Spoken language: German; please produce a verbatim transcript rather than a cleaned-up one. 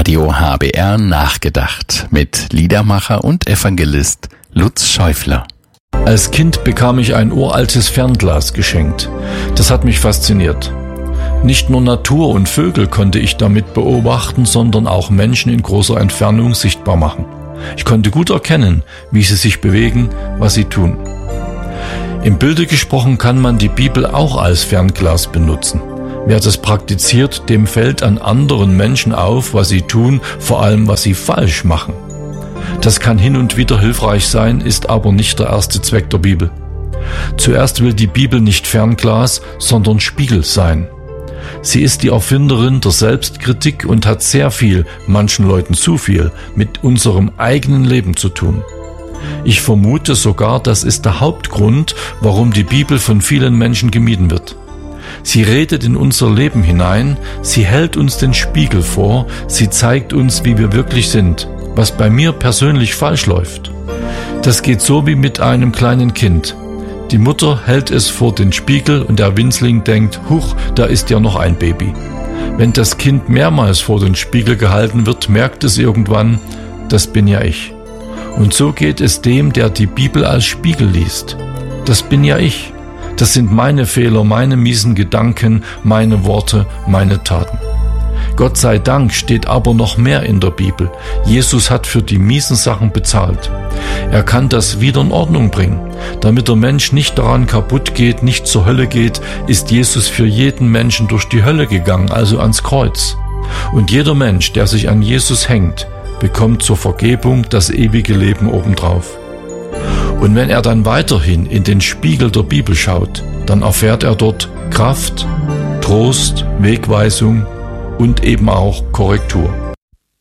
Radio H B R nachgedacht mit Liedermacher und Evangelist Lutz Schäufler. Als Kind bekam ich ein uraltes Fernglas geschenkt. Das hat mich fasziniert. Nicht nur Natur und Vögel konnte ich damit beobachten, sondern auch Menschen in großer Entfernung sichtbar machen. Ich konnte gut erkennen, wie sie sich bewegen, was sie tun. Im Bilde gesprochen kann man die Bibel auch als Fernglas benutzen. Wer das praktiziert, dem fällt an anderen Menschen auf, was sie tun, vor allem was sie falsch machen. Das kann hin und wieder hilfreich sein, ist aber nicht der erste Zweck der Bibel. Zuerst will die Bibel nicht Fernglas, sondern Spiegel sein. Sie ist die Erfinderin der Selbstkritik und hat sehr viel, manchen Leuten zu viel, mit unserem eigenen Leben zu tun. Ich vermute sogar, das ist der Hauptgrund, warum die Bibel von vielen Menschen gemieden wird. Sie redet in unser Leben hinein, sie hält uns den Spiegel vor, sie zeigt uns, wie wir wirklich sind, was bei mir persönlich falsch läuft. Das geht so wie mit einem kleinen Kind. Die Mutter hält es vor den Spiegel und der Winzling denkt, huch, da ist ja noch ein Baby. Wenn das Kind mehrmals vor den Spiegel gehalten wird, merkt es irgendwann, das bin ja ich. Und so geht es dem, der die Bibel als Spiegel liest. Das bin ja ich. Das sind meine Fehler, meine miesen Gedanken, meine Worte, meine Taten. Gott sei Dank steht aber noch mehr in der Bibel. Jesus hat für die miesen Sachen bezahlt. Er kann das wieder in Ordnung bringen. Damit der Mensch nicht daran kaputt geht, nicht zur Hölle geht, ist Jesus für jeden Menschen durch die Hölle gegangen, also ans Kreuz. Und jeder Mensch, der sich an Jesus hängt, bekommt zur Vergebung das ewige Leben obendrauf. Und wenn er dann weiterhin in den Spiegel der Bibel schaut, dann erfährt er dort Kraft, Trost, Wegweisung und eben auch Korrektur.